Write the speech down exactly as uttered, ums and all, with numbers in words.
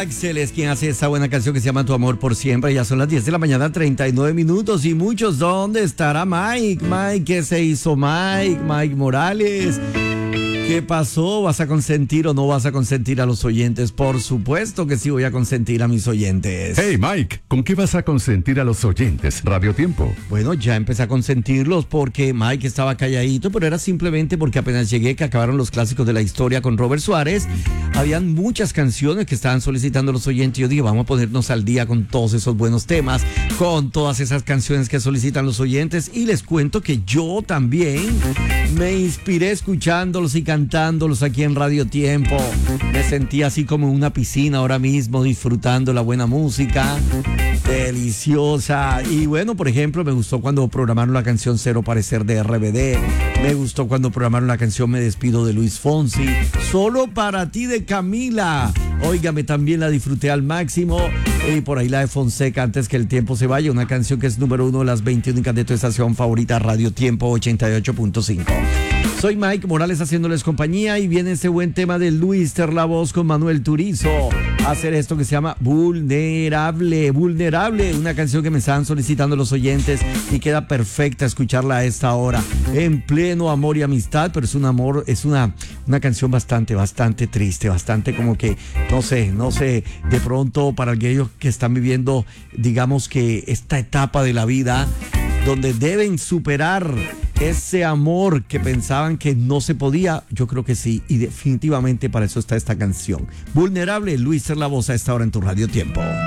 Axel es quien hace esta buena canción que se llama Tu Amor por Siempre. Ya son las diez de la mañana, treinta y nueve minutos. Y muchos, ¿dónde estará Mike? Mike, ¿qué se hizo Mike? Mike Morales. ¿Qué pasó? ¿Vas a consentir o no vas a consentir a los oyentes? Por supuesto que sí voy a consentir a mis oyentes. Hey Mike, ¿con qué vas a consentir a los oyentes? Radio Tiempo. Bueno, ya empecé a consentirlos porque Mike estaba calladito, pero era simplemente porque apenas llegué, que acabaron los clásicos de la historia con Robert Suárez. Habían muchas canciones que estaban solicitando los oyentes. Yo dije, vamos a ponernos al día con todos esos buenos temas, con todas esas canciones que solicitan los oyentes. Y les cuento que yo también me inspiré escuchándolos y cantándolos aquí en Radio Tiempo. Me sentí así como en una piscina ahora mismo, disfrutando la buena música, deliciosa. Y bueno, por ejemplo, me gustó cuando programaron la canción Cero Parecer de R B D. Me gustó cuando programaron la canción Me Despido de Luis Fonsi. Solo para ti de Camila. Óigame, también la disfruté al máximo. Y por ahí la de Fonseca, Antes que el tiempo se vaya, una canción que es número uno de las veinte únicas de tu estación favorita, Radio Tiempo ochenta y ocho punto cinco. Soy Mike Morales haciéndoles compañía y viene este buen tema de Luis Terlavoz con Manuel Turizo. Hacer esto que se llama Vulnerable, Vulnerable, una canción que me estaban solicitando los oyentes y queda perfecta escucharla a esta hora. En pleno amor y amistad, pero es un amor, es una, una canción bastante, bastante triste, bastante como que, no sé, no sé, de pronto para aquellos que están viviendo, digamos que esta etapa de la vida, donde deben superar ese amor que pensaban que no se podía, yo creo que sí, y definitivamente para eso está esta canción. Vulnerable, Luis Terlavoz a esta hora en tu Radio Tiempo.